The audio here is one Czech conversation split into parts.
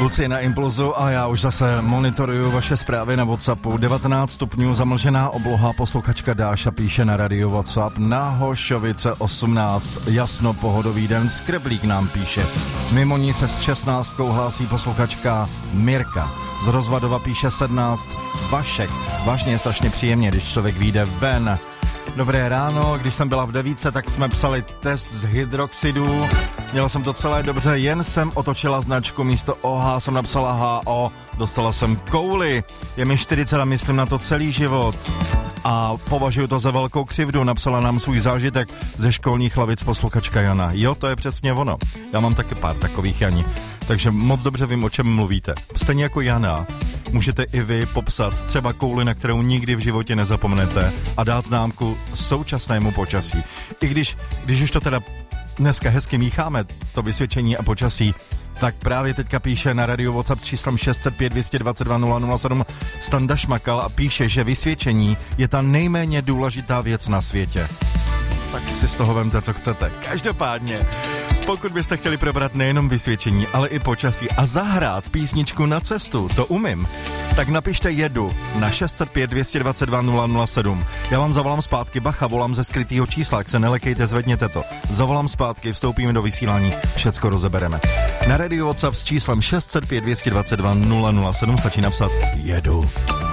Lucie na Impulzu a já už zase monitoruju vaše zprávy na WhatsAppu. 19 stupňů, zamlžená obloha, posluchačka Dáša píše na radio WhatsApp. Na Hošovice 18, jasno, pohodový den, Skreblík nám píše. Mimo ní se s 16 hlásí posluchačka Mirka. Z Rozvadova píše 17, Vašek. Vážně je strašně příjemně, když člověk vyjde ven. Dobré ráno, když jsem byla v 9, tak jsme psali test z hydroxidu. Měla jsem to celé dobře, jen jsem otočila značku, místo OH jsem napsala HO, dostala jsem kouli. Je mi 40 a myslím na to celý život. A považuji to za velkou křivdu, napsala nám svůj zážitek ze školních lavic posluchačka Jana. Jo, to je přesně ono. Já mám taky pár takových Janí, takže moc dobře vím, o čem mluvíte. Stejně jako Jana, můžete i vy popsat třeba kouli, na kterou nikdy v životě nezapomenete a dát známku současnému počasí. I když už to teda dneska hezky mícháme, to vysvědčení a počasí, tak právě teďka píše na radio WhatsApp s číslem 605 222 007 Standa Šmakal a píše, že vysvědčení je ta nejméně důležitá věc na světě. Tak si z toho vemte, co chcete. Každopádně, pokud byste chtěli probrat nejenom vysvědčení, ale i počasí a zahrát písničku na cestu, to umím, tak napište jedu na 605 222 007. Já vám zavolám zpátky, bacha, volám ze skrytýho čísla, jak se nelekejte, zvedněte to. Zavolám zpátky, vstoupíme do vysílání, všecko rozebereme. Na radio WhatsApp s číslem 605 222 007 stačí napsat jedu.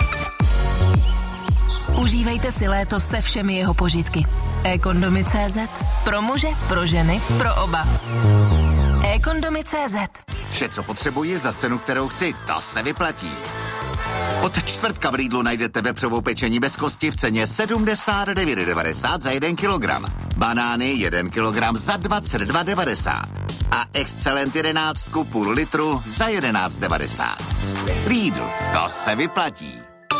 Užívejte si léto se všemi jeho požitky. eKondomy.cz. Pro muže, pro ženy, pro oba. eKondomy.cz. Vše, co potřebuji za cenu, kterou chci, to se vyplatí. Od čtvrtka v Lidlu najdete vepřovou pečení bez kosti v ceně 79,90 za 1 kilogram. Banány 1 kilogram za 22,90. A Excellent 11 půl litru za 11,90. Lidl, to se vyplatí.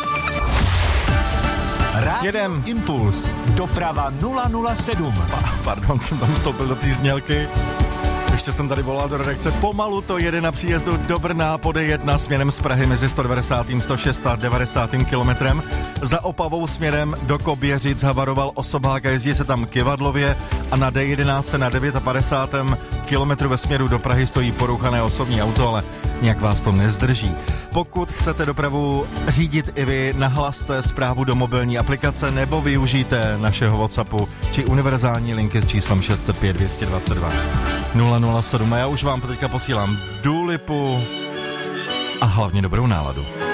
Rádio Impuls, doprava 007. Pardon, jsem tam vstoupil do té znělky. Ještě jsem tady volal do redakce. Pomalu to jede na příjezdu do Brna po D1 směrem z Prahy mezi 190. 106. a 90. kilometrem. Za Opavou směrem do Koběřic havaroval osobák a jezdí se tam kyvadlově a na D11 na 59. kilometru ve směru do Prahy stojí porouchané osobní auto, ale nějak vás to nezdrží. Pokud chcete dopravu řídit i vy, nahlaste zprávu do mobilní aplikace nebo využijte našeho WhatsAppu či univerzální linky s číslem 605 222 007. A já už vám teďka posílám důlipu a hlavně dobrou náladu.